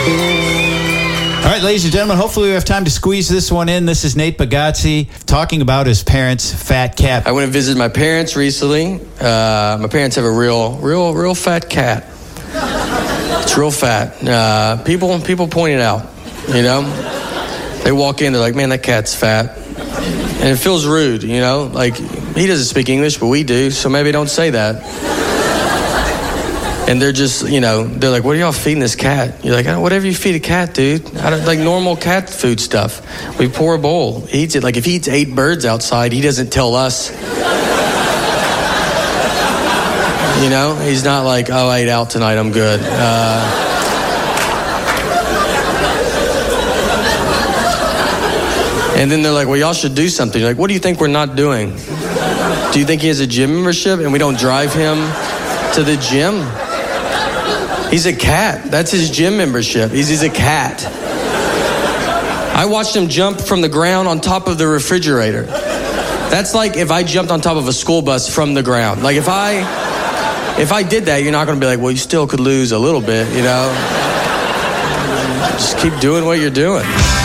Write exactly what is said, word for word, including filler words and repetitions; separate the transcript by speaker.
Speaker 1: All right, ladies and gentlemen, hopefully we have time to squeeze this one in. This is Nate Bagazzi talking about his parents' fat cat.
Speaker 2: I went and visited my parents recently. Uh, my parents have a real, real, real fat cat. It's real fat. Uh, people, people point it out, you know? They walk in, they're like, man, that cat's fat. And it feels rude, you know? Like, he doesn't speak English, but we do, so maybe don't say that. And they're just, you know, they're like, what are y'all feeding this cat? You're like, oh, whatever you feed a cat, dude. I don't, like normal cat food stuff. We pour a bowl. He eats it. Like if he eats eight birds outside, he doesn't tell us. You know, he's not like, oh, I ate out tonight, I'm good. Uh, and then they're like, well, y'all should do something. You're like, what do you think we're not doing? Do you think he has a gym membership and we don't drive him to the gym? He's a cat. That's his gym membership. He's, he's a cat. I watched him jump from the ground on top of the refrigerator. That's like if I jumped on top of a school bus from the ground. Like if I, if I did that, you're not going to be like, well, you still could lose a little bit, you know? Just keep doing what you're doing.